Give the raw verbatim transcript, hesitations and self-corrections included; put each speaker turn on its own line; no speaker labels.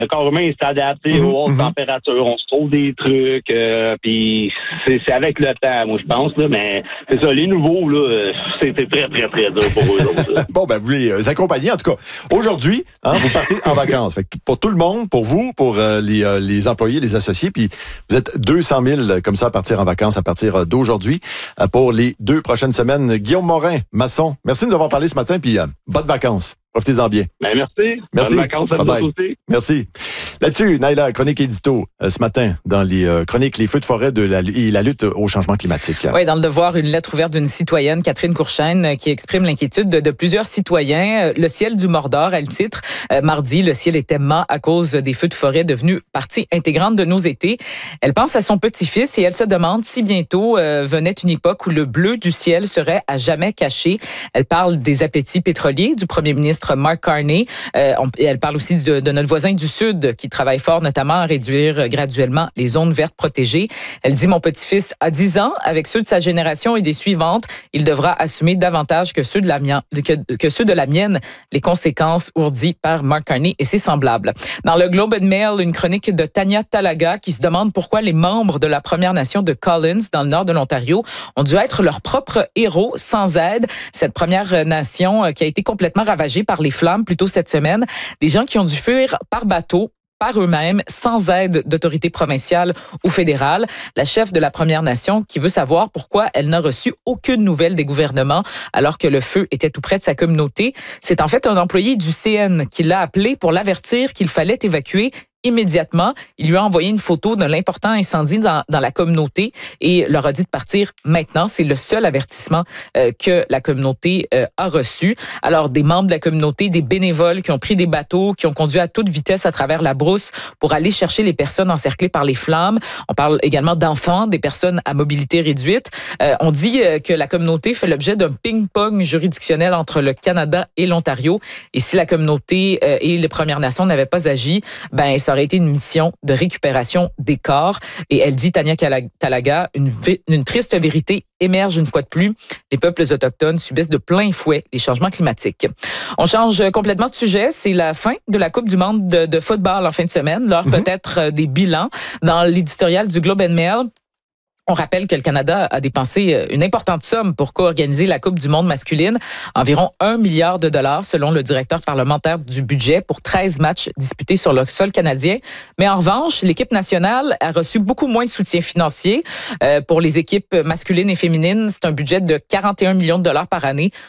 le corps humain il s'est adapté
mmh,
aux hautes
mmh.
températures. On se trouve des trucs, euh, puis c'est, c'est avec le temps, moi je pense, là, mais c'est ça, les nouveaux, là, c'était très, très, très dur pour eux autres. Là.
Bon, ben vous les accompagnez, en tout cas. Aujourd'hui, hein, vous partez en vacances. Fait que pour tout le monde, pour vous, pour euh, les, euh, les employés, les associés, puis vous êtes deux cent mille comme ça à partir en vacances à partir d'aujourd'hui euh, pour les deux prochaines semaines. Guillaume Morin, maçon, merci de nous avoir parlé ce matin, puis euh, bonnes vacances. Profitez-en bien.
Ben merci.
Merci.
Bonnes vacances à vous aussi.
Merci. Là-dessus, Naila, chronique édito, euh, ce matin, dans les euh, chroniques Les feux de forêt de la, et la lutte au changement climatique.
Oui, dans le Devoir, une lettre ouverte d'une citoyenne, Catherine Courchaine, qui exprime l'inquiétude de, de plusieurs citoyens. Le ciel du Mordor, elle titre. Euh, mardi, le ciel était mat à cause des feux de forêt devenus partie intégrante de nos étés. Elle pense à son petit-fils et elle se demande si bientôt euh, venait une époque où le bleu du ciel serait à jamais caché. Elle parle des appétits pétroliers du premier ministre Mark Carney. Euh, on, et elle parle aussi de, de notre voisin du Sud qui travaille fort notamment à réduire graduellement les zones vertes protégées. Elle dit « Mon petit-fils a dix ans. Avec ceux de sa génération et des suivantes, il devra assumer davantage que ceux de la, mienne, que, que ceux de la mienne les conséquences ourdies par Mark Carney et ses semblables. » Dans le Globe and Mail, une chronique de Tanya Talaga qui se demande pourquoi les membres de la Première Nation de Collins, dans le nord de l'Ontario, ont dû être leurs propres héros sans aide. Cette Première Nation qui a été complètement ravagée par les flammes plus tôt cette semaine. Des gens qui ont dû fuir par bateau, par eux-mêmes, sans aide d'autorités provinciales ou fédérales. La chef de la Première Nation qui veut savoir pourquoi elle n'a reçu aucune nouvelle des gouvernements alors que le feu était tout près de sa communauté. C'est en fait un employé du C N qui l'a appelé pour l'avertir qu'il fallait évacuer immédiatement. Il lui a envoyé une photo de l'important incendie dans, dans la communauté et leur a dit de partir maintenant. C'est le seul avertissement euh, que la communauté euh, a reçu. Alors, des membres de la communauté, des bénévoles qui ont pris des bateaux, qui ont conduit à toute vitesse à travers la brousse pour aller chercher les personnes encerclées par les flammes. On parle également d'enfants, des personnes à mobilité réduite. Euh, on dit euh, que la communauté fait l'objet d'un ping-pong juridictionnel entre le Canada et l'Ontario. Et si la communauté euh, et les Premières Nations n'avaient pas agi, ben ça aurait été une mission de récupération des corps. Et elle dit, Tanya Talaga, une, une triste vérité émerge une fois de plus. Les peuples autochtones subissent de plein fouet les changements climatiques. On change complètement de sujet. C'est la fin de la Coupe du monde de, de football en fin de semaine. L'heure mm-hmm. peut-être des bilans. Dans l'éditorial du Globe and Mail, on rappelle que le Canada a dépensé une importante somme pour co-organiser la Coupe du monde masculine, environ un milliard de dollars selon le directeur parlementaire du budget pour treize matchs disputés sur le sol canadien. Mais en revanche, l'équipe nationale a reçu beaucoup moins de soutien financier. Euh, pour les équipes masculines et féminines, c'est un budget de quarante et un millions de dollars par année